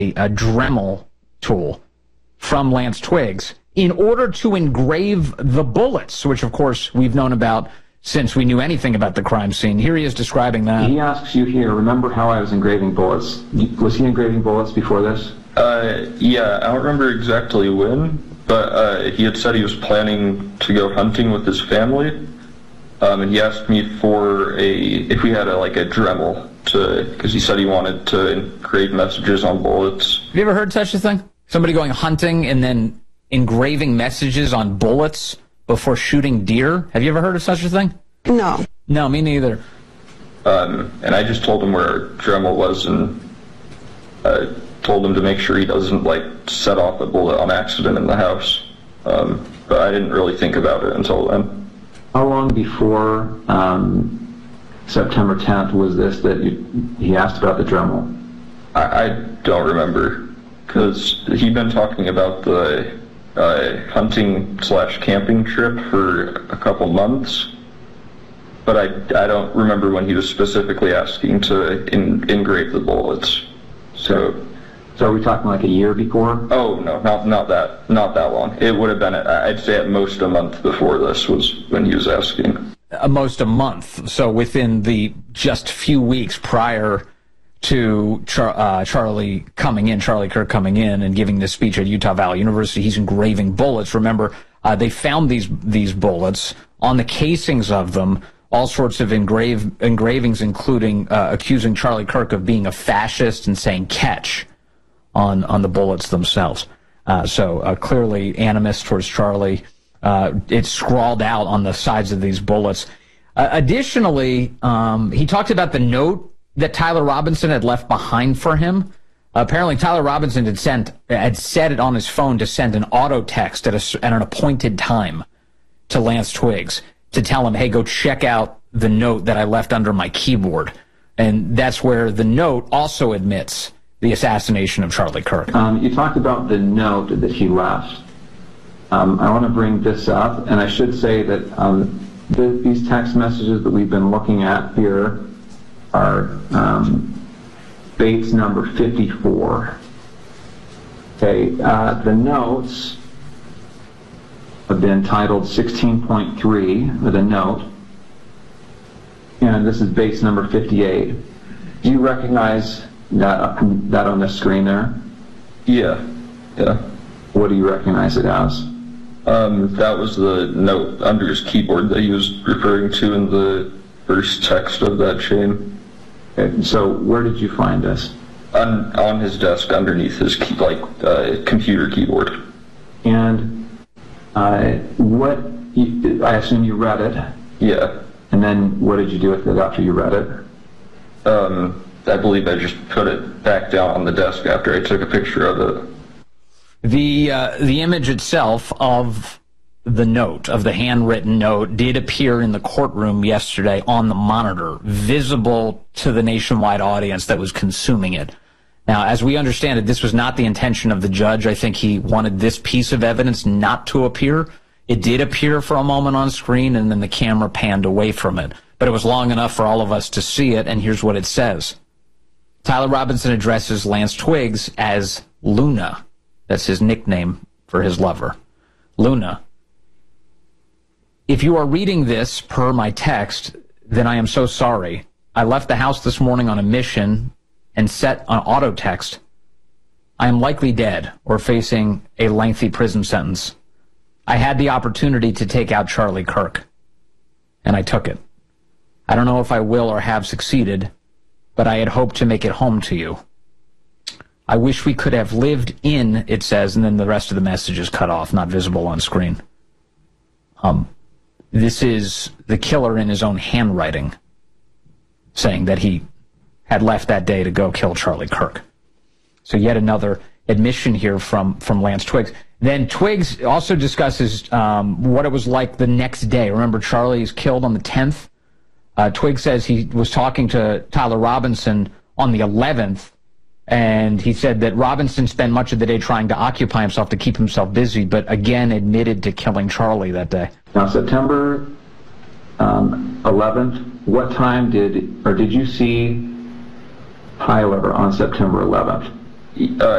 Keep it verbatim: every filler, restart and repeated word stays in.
a, a Dremel tool from Lance Twiggs in order to engrave the bullets, which, of course, we've known about since we knew anything about the crime scene. Here he is describing that. He asks you here, remember how I was engraving bullets? Was he engraving bullets before this? Uh, yeah, I don't remember exactly when, but uh, he had said he was planning to go hunting with his family, um, and he asked me for a, if we had a, like a Dremel, to, because he said he wanted to engrave messages on bullets. Have you ever heard such a thing? Somebody going hunting and then engraving messages on bullets before shooting deer? Have you ever heard of such a thing? No. No, me neither. Um, and I just told him where Dremel was, and uh, told him to make sure he doesn't, like, set off a bullet on accident in the house. Um, but I didn't really think about it until then. How long before um, September tenth was this that you, he asked about the Dremel? I, I don't remember, because he'd been talking about the uh, hunting slash camping trip for a couple months, but I, I don't remember when he was specifically asking to in, engrave the bullets. So, so are we talking like a year before? Oh no, not not that not that long. It would have been, I'd say, at most a month before this was when he was asking. Almost a month. So within the just few weeks prior to Char uh, Charlie coming in, Charlie Kirk coming in and giving this speech at Utah Valley University, he's engraving bullets. Remember, uh, they found these these bullets on the casings of them. All sorts of engrave, engravings, including uh, accusing Charlie Kirk of being a fascist and saying "catch" on on the bullets themselves. Uh, so uh, clearly animus towards Charlie. Uh, it's scrawled out on the sides of these bullets. Uh, additionally, um, he talked about the note that Tyler Robinson had left behind for him. Uh, apparently, Tyler Robinson had sent had set it on his phone to send an auto text at, a, at an appointed time to Lance Twiggs to tell him, hey, go check out the note that I left under my keyboard. And that's where the note also admits the assassination of Charlie Kirk. Um, you talked about the note that he left. Um, I want to bring this up, and I should say that um, th these text messages that we've been looking at here are um, Bates number fifty-four. Okay, uh, the notes have been titled sixteen point three with a note, and this is Bates number fifty-eight. Do you recognize that, that on the screen there? Yeah, yeah. What do you recognize it as? Um, that was the note under his keyboard that he was referring to in the first text of that chain. Okay, so where did you find this? On, on his desk underneath his key, like uh, computer keyboard. And uh, what, you, I assume you read it? Yeah. And then what did you do with it after you read it? Um, I believe I just put it back down on the desk after I took a picture of it. The, uh, the image itself of the note, of the handwritten note, did appear in the courtroom yesterday on the monitor, visible to the nationwide audience that was consuming it. Now, as we understand it, this was not the intention of the judge. I think he wanted this piece of evidence not to appear. It did appear for a moment on screen, and then the camera panned away from it. But it was long enough for all of us to see it, and here's what it says. Tyler Robinson addresses Lance Twiggs as Luna. That's his nickname for his lover. Luna. If you are reading this per my text, then I am so sorry. I left the house this morning on a mission and set on auto text. I am likely dead or facing a lengthy prison sentence. I had the opportunity to take out Charlie Kirk, and I took it. I don't know if I will or have succeeded, but I had hoped to make it home to you. I wish we could have lived in, it says, and then the rest of the message is cut off, not visible on screen. Um, this is the killer in his own handwriting, saying that he had left that day to go kill Charlie Kirk. So yet another admission here from, from Lance Twiggs. Then Twiggs also discusses um, what it was like the next day. Remember, Charlie is killed on the tenth. Uh, Twiggs says he was talking to Tyler Robinson on the eleventh, and he said that Robinson spent much of the day trying to occupy himself to keep himself busy, but again admitted to killing Charlie that day. Now, September um, eleventh, what time did, or did you see Tyler on September eleventh? uh,